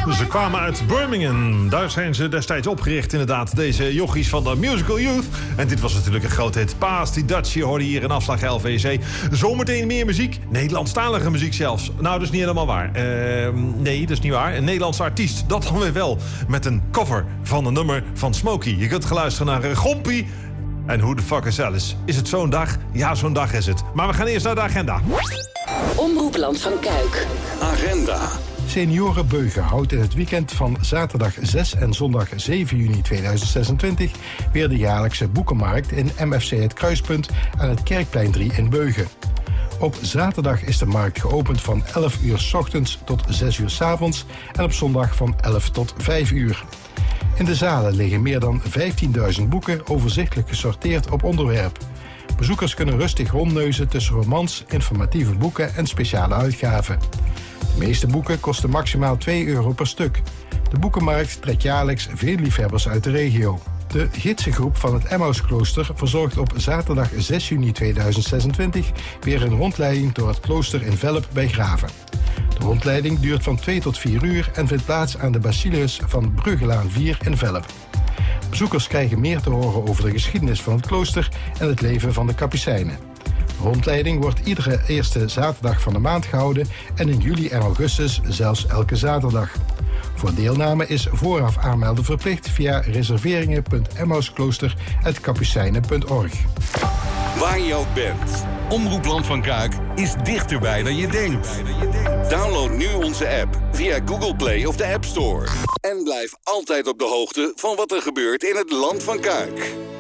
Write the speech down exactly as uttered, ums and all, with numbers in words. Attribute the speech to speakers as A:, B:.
A: Ze kwamen uit Birmingham. Daar zijn ze destijds opgericht, inderdaad. Deze jochies van de Musical Youth. En dit was natuurlijk een groot hit. Paas, die Dutchie hoorde hier in afslag L V C. Zometeen meer muziek. Nederlandstalige muziek zelfs. Nou, dat is niet helemaal waar. Uh, nee, dat is niet waar. Een Nederlandse artiest, dat dan weer wel. Met een cover van een nummer van Smokey. Je kunt geluisteren naar Gompie. En hoe de fuck is Alice? Is het zo'n dag? Ja, zo'n dag is het. Maar we gaan eerst naar de agenda.
B: Omroep Land van Kuik.
C: Agenda.
D: Senioren Beugen houdt in het weekend van zaterdag zes en zondag zeven juni tweeduizend zesentwintig... weer de jaarlijkse boekenmarkt in M F C Het Kruispunt aan het Kerkplein drie in Beugen. Op zaterdag is de markt geopend van elf uur 's ochtends tot zes uur 's avonds en op zondag van elf tot vijf uur. In de zalen liggen meer dan vijftienduizend boeken overzichtelijk gesorteerd op onderwerp. Bezoekers kunnen rustig rondneuzen tussen romans, informatieve boeken en speciale uitgaven. De meeste boeken kosten maximaal twee euro per stuk. De boekenmarkt trekt jaarlijks veel liefhebbers uit de regio. De gidsengroep van het Emmausklooster verzorgt op zaterdag zes juni tweeduizend zesentwintig weer een rondleiding door het klooster in Velp bij Graven. De rondleiding duurt van twee tot vier uur en vindt plaats aan de Bacillus van Bruggelaan vier in Velp. Bezoekers krijgen meer te horen over de geschiedenis van het klooster en het leven van de kapucijnen. De rondleiding wordt iedere eerste zaterdag van de maand gehouden en in juli en augustus zelfs elke zaterdag. Voor deelname is vooraf aanmelden verplicht via reserveringen punt emmausklooster apenstaartje kapucijnen punt org.
C: Waar je ook bent, Omroep Land van Kuik is dichterbij dan je denkt. Download nu onze app via Google Play of de App Store. En blijf altijd op de hoogte van wat er gebeurt in het Land van Kuik.